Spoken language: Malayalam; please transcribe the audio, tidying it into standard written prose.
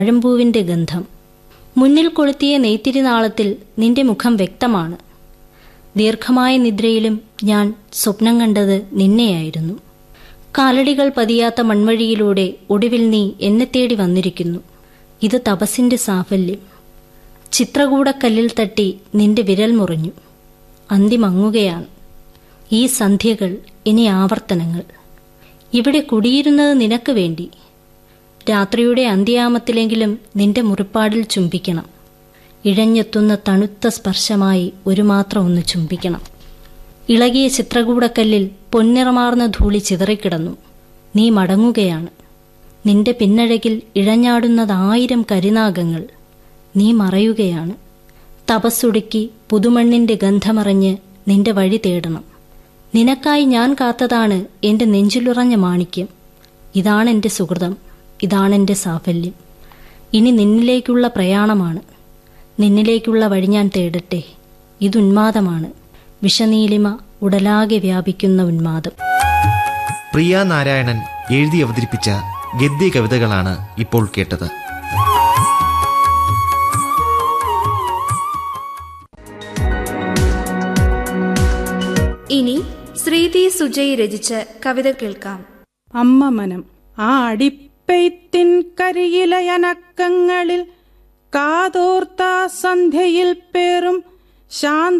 പഴംപൂവിന്റെ ഗന്ധം. മുന്നിൽ കൊളുത്തിയ നെയ്ത്തിരിനാളത്തിൽ നിന്റെ മുഖം വ്യക്തമാണ്. ദീർഘമായ നിദ്രയിലും ഞാൻ സ്വപ്നം കണ്ടത് നിന്നെയായിരുന്നു. കാലടികൾ പതിയാത്ത മൺവഴിയിലൂടെ ഒടുവിൽ നീ എന്നെ തേടി വന്നിരിക്കുന്നു. ഇത് തപസ്സിന്റെ സാഫല്യം. ചിത്രകൂടക്കല്ലിൽ തട്ടി നിന്റെ വിരൽ മുറിഞ്ഞു. അന്തിമങ്ങുകയാണ്. ഈ സന്ധ്യകൾ ഇനി ആവർത്തനങ്ങൾ. ഇവിടെ കുടിയിരുന്നത് നിനക്ക് വേണ്ടി. രാത്രിയുടെ അന്ത്യാമത്തിലെങ്കിലും നിന്റെ മുറിപ്പാടിൽ ചുംബിക്കണം. ഇഴഞ്ഞെത്തുന്ന തണുത്ത സ്പർശമായി ഒരു മാത്രം ഒന്ന് ചുംബിക്കണം. ഇളകിയ ചിത്രകൂടക്കല്ലിൽ പൊന്നിറമാർന്ന ധൂളി ചിതറിക്കിടന്നു. നീ മടങ്ങുകയാണ്. നിന്റെ പിന്നഴകിൽ ഇഴഞ്ഞാടുന്നത് 1000 കരിനാഗങ്ങൾ. നീ മറയുകയാണ്. തപസ്സുടുക്കി പുതുമണ്ണിന്റെ ഗന്ധമറിഞ്ഞ് നിന്റെ വഴി തേടണം. നിനക്കായി ഞാൻ കാത്തതാണ് എന്റെ നെഞ്ചിലുറഞ്ഞ മാണിക്യം. ഇതാണെന്റെ സുഹൃതം, ഇതാണെന്റെ സാഫല്യം. ഇനി നിന്നിലേക്കുള്ള പ്രയാണമാണ്. നിന്നിലേക്കുള്ള വഴി ഞാൻ തേടട്ടെ. ഇതുന്മാദമാണ്. വിഷനീലിമ ഉടലാകെ വ്യാപിക്കുന്ന ഉന്മാദം. പ്രിയ നാരായണൻ എഴുതി അവതരിപ്പിച്ച ഗദ്യ കവിതകളാണ് ഇപ്പോൾ കേട്ടത്. ഇനി ശ്രീതി സുജയ് രചിച്ച കവിത കേൾക്കാം. അമ്മ മനം. ആ അടിപ്പെയ്ത്തിൻ കരിയിലയനക്കങ്ങളിൽ കാതോർത്ത സന്ധ്യയിൽ പേറും ശാന്ത